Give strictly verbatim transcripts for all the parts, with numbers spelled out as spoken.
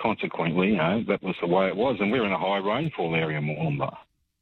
consequently, you know, that was the way it was. And we're in a high rainfall area, Moolumba.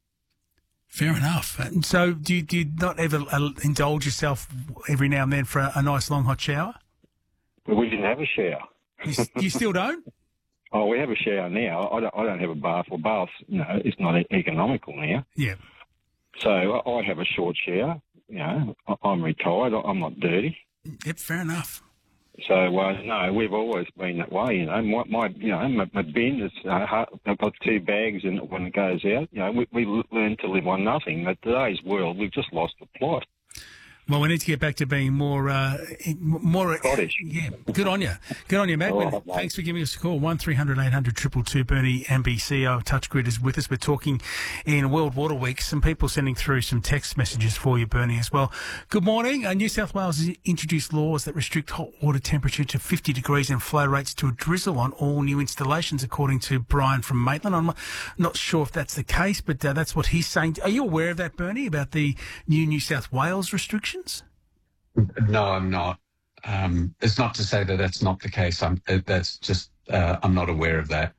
Fair enough. And so do you, do you not ever uh, indulge yourself every now and then for a, a nice long hot shower? Well, we didn't have a shower. You, you still don't? Oh, we have a shower now. I don't, I don't have a bath. Well, baths, you know, it's not e- economical now. Yeah. So I, I have a short shower. You know, I, I'm retired. I'm not dirty. Yep, fair enough. So, uh, no, we've always been that way, you know. My, my you know, my, my bin is, uh, I've got two bags, and when it goes out, you know, we, we learn to live on nothing. But today's world, we've just lost the plot. Well, we need to get back to being more, uh, more. Scottish. Yeah, good on you. Good on you, Matt. All right, Thanks for giving us a call. One three hundred eight hundred two two two. Bernie M B C O Touchgrid is with us. We're talking in World Water Week. Some people sending through some text messages for you, Bernie, as well. Good morning. Uh, New South Wales has introduced laws that restrict hot water temperature to fifty degrees and flow rates to a drizzle on all new installations, according to Brian from Maitland. I'm not sure if that's the case, but uh, that's what he's saying. Are you aware of that, Bernie, about the new New South Wales restrictions? No, I'm not. Um, it's not to say that that's not the case. I'm, that's just uh, I'm not aware of that.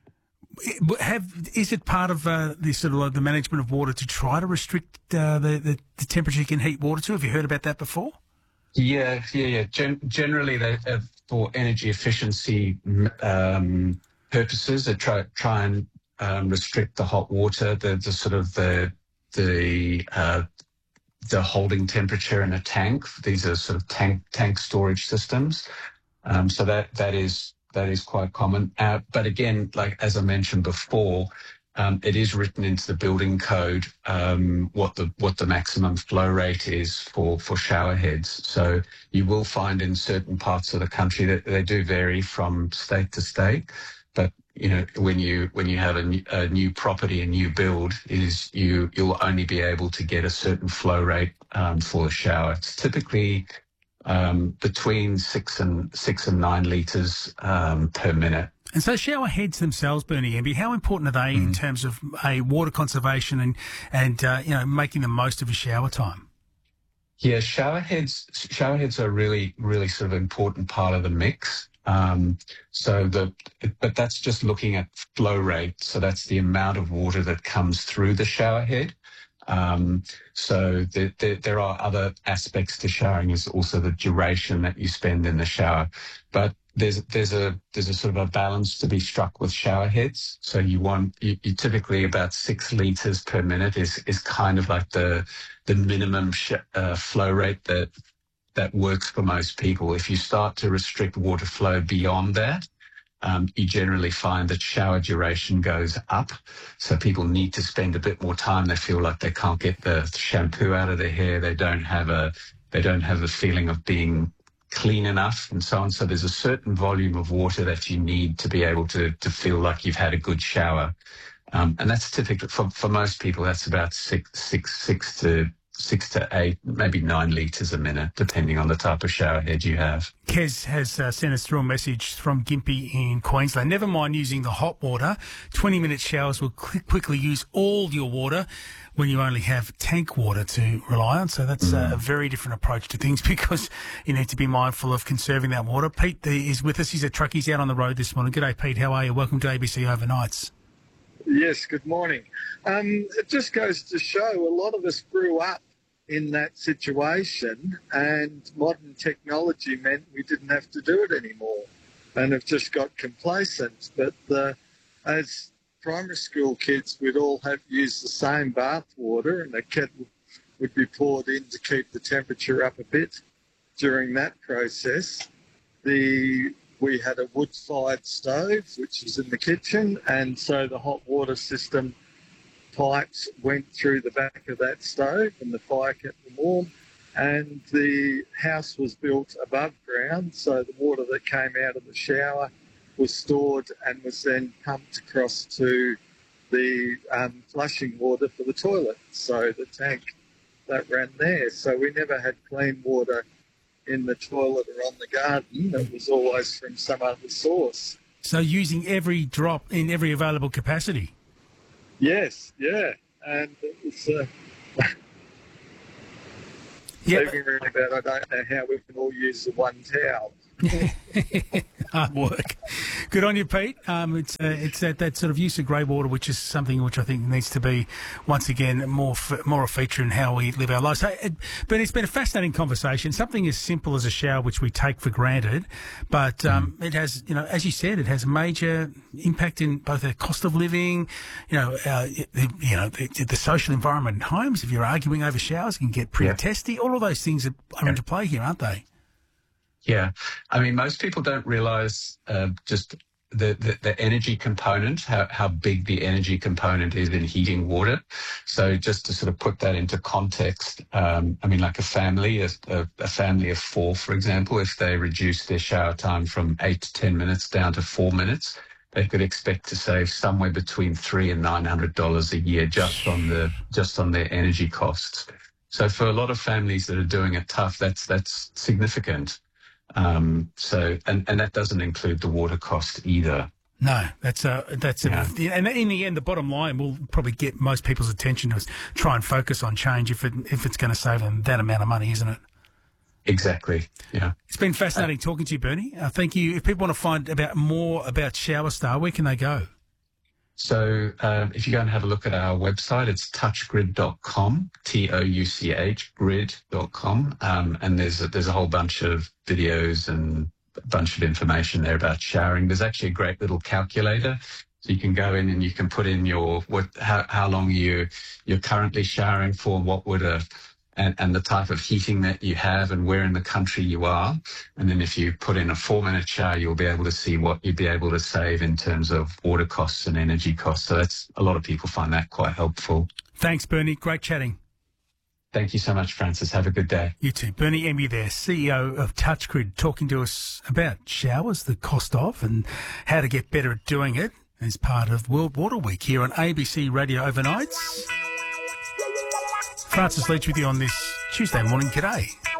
Have is it part of uh, the sort of like the management of water to try to restrict uh, the, the the temperature you can heat water to? Have you heard about that before? Yeah, yeah, yeah. Gen- generally, they uh, for energy efficiency um, purposes, they try try and um, restrict the hot water, the the sort of the the uh, the holding temperature in a tank. These are sort of tank tank storage systems. Um, so that that is that is quite common. Uh, but again, like as I mentioned before, um, it is written into the building code um, what the what the maximum flow rate is for for shower heads. So you will find in certain parts of the country that they do vary from state to state. But you know, when you when you have a new, a new property, a new build, is you you'll only be able to get a certain flow rate um, for the shower. It's typically um, between six and six and nine litres um, per minute. And so shower heads themselves, Bernie Emby, how important are they mm. in terms of a water conservation and and uh, you know making the most of a shower time? Yeah, shower heads shower heads are really really sort of important part of the mix. Um, so the, but that's just looking at flow rate. So that's the amount of water that comes through the shower head. Um, so the, the, there are other aspects to showering, is also the duration that you spend in the shower. But there's there's a there's a sort of a balance to be struck with shower heads. So you want you, you typically about six liters per minute is is kind of like the the minimum sh- uh, flow rate that. that works for most people. If you start to restrict water flow beyond that, um, you generally find that shower duration goes up. So people need to spend a bit more time. They feel like they can't get the shampoo out of their hair. They don't have a, they don't have a feeling of being clean enough and so on. So there's a certain volume of water that you need to be able to, to feel like you've had a good shower. Um, and that's typically for, for most people, that's about six, six, six to six to eight, maybe nine litres a minute, depending on the type of shower head you have. Kez has uh, sent us through a message from Gympie in Queensland. Never mind using the hot water. twenty-minute showers will qu- quickly use all your water when you only have tank water to rely on. So that's mm. a very different approach to things because you need to be mindful of conserving that water. Pete the, is with us. He's a truck. He's out on the road this morning. G'day, Pete. How are you? Welcome to A B C Overnights. Yes, good morning. Um, it just goes to show a lot of us grew up in that situation and modern technology meant we didn't have to do it anymore and have just got complacent. But the, as primary school kids, we'd all have used the same bath water and the kettle would be poured in to keep the temperature up a bit during that process. The We had a wood-fired stove, which was in the kitchen, and so the hot water system pipes went through the back of that stove and the fire kept them warm. And the house was built above ground, so the water that came out of the shower was stored and was then pumped across to the um, flushing water for the toilet, so the tank that ran there. So we never had clean water in the toilet or on the garden. It was always from some other source. So using every drop in every available capacity? Yes, yeah. And it was... Uh, yeah, even really bad. I don't know how we can all use the one towel. Hard work. Good on you, Pete. Um, it's uh, it's that, that sort of use of grey water, which is something which I think needs to be, once again, more f- more a feature in how we live our lives. So, it, but it's been a fascinating conversation. Something as simple as a shower, which we take for granted, but um, mm. it has, you know, as you said, it has a major impact in both the cost of living, you know, uh, the, you know, the, the social environment in homes. If you're arguing over showers, it can get pretty yeah. testy. All of those things are, are yeah. into play here, aren't they? Yeah. I mean, most people don't realize uh, just the, the, the energy component, how, how big the energy component is in heating water. So just to sort of put that into context, um, I mean, like a family, a, a family of four, for example, if they reduce their shower time from eight to ten minutes down to four minutes, they could expect to save somewhere between three and nine hundred dollars a year just on the just on their energy costs. So for a lot of families that are doing it tough, that's that's significant. Um, so, and, and that doesn't include the water cost either. No, that's a, that's yeah. a, and in the end, the bottom line will probably get most people's attention to try and focus on change if it, if it's going to save them that amount of money, isn't it? Exactly. Yeah. It's been fascinating uh, talking to you, Bernie. Uh, thank you. If people want to find about more about ShowerStar, where can they go? So um, if you go and have a look at our website, it's touch grid dot com, T O U C H, grid dot com. Um, and there's a, there's a whole bunch of videos and a bunch of information there about showering. There's actually a great little calculator. So you can go in and you can put in your what how, how long you, you're currently showering for, what would a And, and the type of heating that you have and where in the country you are. And then if you put in a four-minute shower, you'll be able to see what you'd be able to save in terms of water costs and energy costs. So that's, a lot of people find that quite helpful. Thanks, Bernie. Great chatting. Thank you so much, Francis. Have a good day. You too. Bernie Embury there, C E O of TouchGrid, talking to us about showers, the cost of, and how to get better at doing it as part of World Water Week here on A B C Radio Overnights. Francis Leach with you on this Tuesday morning. G'day.